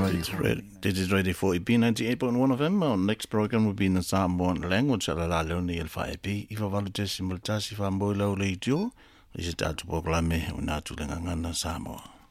This is ready for B98.1 FM. Our next program will be in the Samoan language. Ala leoni el whaepi. Iwa walutesi multasi wha moila o le itiu. Isi tātu poklame o nātu lenga ngana Samoa.